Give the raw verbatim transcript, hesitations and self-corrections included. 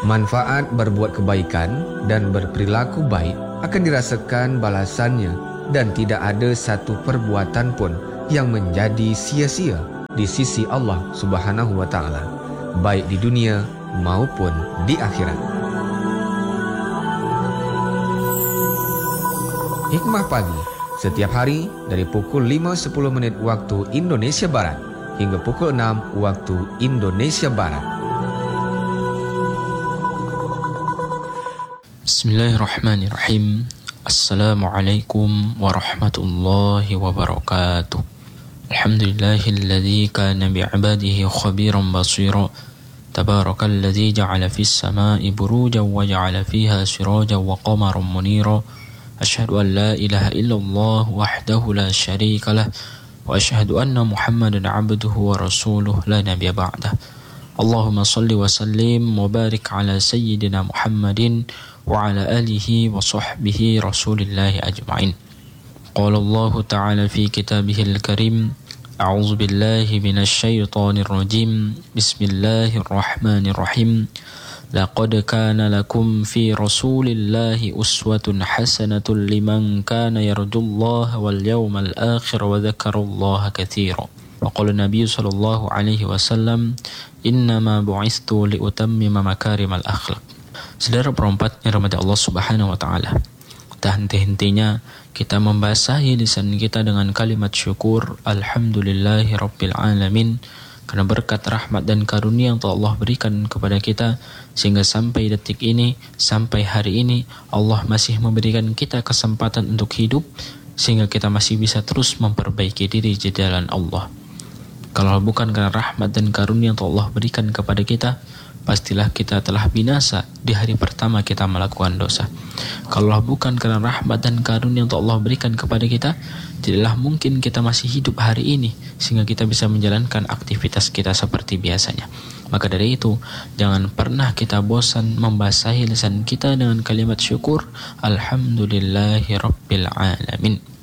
Manfaat berbuat kebaikan dan berperilaku baik akan dirasakan balasannya dan tidak ada satu perbuatan pun yang menjadi sia-sia di sisi Allah Subhanahu wa taala, baik di dunia maupun di akhirat. Hikmah pagi setiap hari dari pukul lima sepuluh menit waktu Indonesia Barat hingga pukul enam waktu Indonesia Barat. Bismillahirrahmanirrahim. Assalamualaikum warahmatullahi wabarakatuh. Alhamdulillahilladzi kana bi'ibadihi khabiran basira. Tabarakalladzi ja'ala fis sama'i burujan wa ja'ala fiha sirajan wa qamaran munira. Asyhadu an la ilaha illallah wahdahu la syarika lah wa asyhadu anna Muhammadan 'abduhu wa rasuluhu la nabiyya ba'dah. Allahumma salli wa sallim wa barik ala sayyidina Muhammadin wa ala alihi wa sahbihi rasulillahi ajma'in. Qala Allah ta'ala fi kitabihil karim, a'udzu billahi minasy syaithanir rajim. Bismillahirrahmanirrahim. Laqad kana lakum fi rasulillahi uswatun hasanatun liman kana yarjullaha wal yawmal akhir wa dzakarallaha katsiran. Wa qala Nabi sallallahu alaihi wasallam, innama bu'istu li utammima makarimal akhlaq. Saudara perempat yang dirahmati Allah Subhanahu wa taala, tak henti-hentinya kita membasahi lisan kita dengan kalimat syukur alhamdulillahi rabbil alamin, karena berkat rahmat dan karunia yang Allah berikan kepada kita sehingga sampai detik ini, sampai hari ini Allah masih memberikan kita kesempatan untuk hidup sehingga kita masih bisa terus memperbaiki diri di jalan Allah. Kalau bukan karena rahmat dan karunia yang Allah berikan kepada kita, pastilah kita telah binasa di hari pertama kita melakukan dosa. Kalau bukan karena rahmat dan karunia yang Allah berikan kepada kita, tidaklah mungkin kita masih hidup hari ini sehingga kita bisa menjalankan aktivitas kita seperti biasanya. Maka dari itu, jangan pernah kita bosan membasahi lisan kita dengan kalimat syukur alhamdulillahi rabbil alamin.